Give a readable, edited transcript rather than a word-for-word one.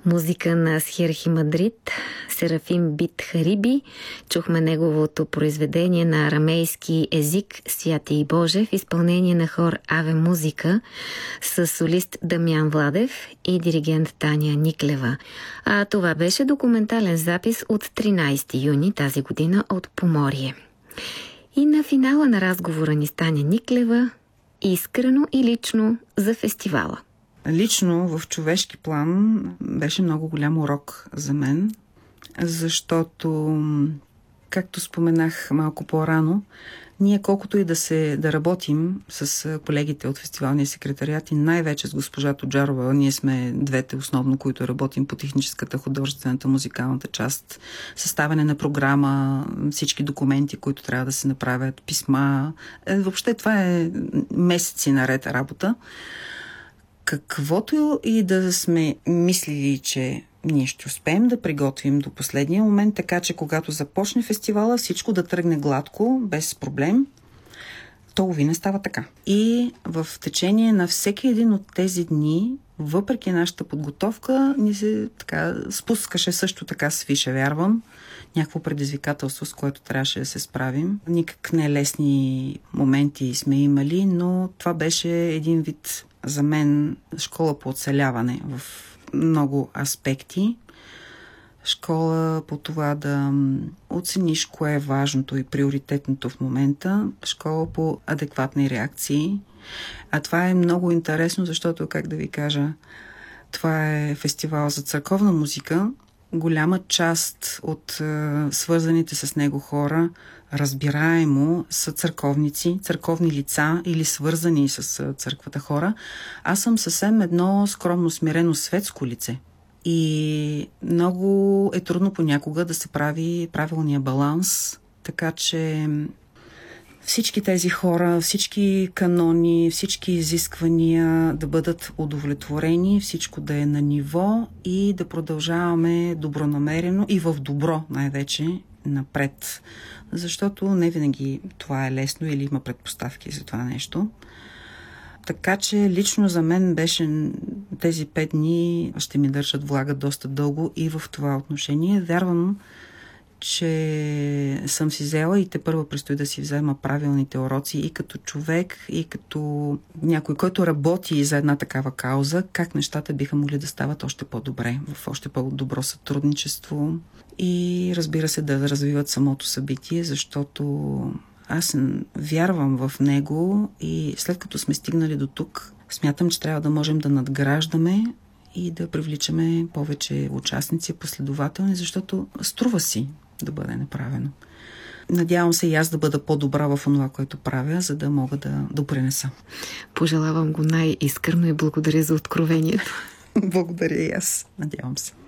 Музика на Схирхи Мадрид, Серафим Бит Хариби. Чухме неговото произведение на арамейски език "Святи и Боже" в изпълнение на хор Аве Музика с солист Дамян Владев и диригент Таня Никлева. А това беше документален запис от 13 юни тази година от Поморие. И на финала на разговора ни с Таня Никлева искрено и лично за фестивала. Лично в човешки план беше много голям урок за мен, защото, както споменах малко по-рано, ние колкото и да работим с колегите от фестивалния секретариат и най-вече с госпожа Тоджарова, ние сме двете основно, които работим по техническата, художествената, музикалната част, съставяне на програма, всички документи, които трябва да се направят, писма. Въобще това е месеци наред работа. Каквото и да сме мислили, че ние ще успеем да приготвим до последния момент, така че когато започне фестивала, всичко да тръгне гладко, без проблем, то не става така. И в течение на всеки един от тези дни, въпреки нашата подготовка, ни се спускаше също така свише, вярвам, някакво предизвикателство, с което трябваше да се справим. Никак не лесни моменти сме имали, но това беше един вид за мен школа по оцеляване в много аспекти. Школа по това да оцениш кое е важното и приоритетното в момента. Школа по адекватни реакции. А това е много интересно, защото, как да ви кажа, това е фестивал за църковна музика. Голяма част от свързаните с него хора, разбираемо, са църковници, църковни лица или свързани с църквата хора. Аз съм съвсем едно скромно, смирено светско лице. И много е трудно понякога да се прави правилния баланс, така че всички тези хора, всички канони, всички изисквания да бъдат удовлетворени, всичко да е на ниво и да продължаваме добронамерено и в добро най-вече напред. Защото не винаги това е лесно или има предпоставки за това нещо. Така че лично за мен беше тези 5 дни ще ми държат влага доста дълго и в това отношение. Вярвам, че съм си взела и тепърва предстои да си взема правилните уроци и като човек, и като някой, който работи за една такава кауза, как нещата биха могли да стават още по-добре, в още по-добро сътрудничество и разбира се да развиват самото събитие, защото аз вярвам в него и след като сме стигнали до тук, смятам, че трябва да можем да надграждаме и да привличаме повече участници, последователни, защото струва си да бъде направено. Надявам се и аз да бъда по-добра в това, което правя, за да мога да допринеса. Пожелавам го най-искрено и благодаря за откровението. Благодаря и аз. Надявам се.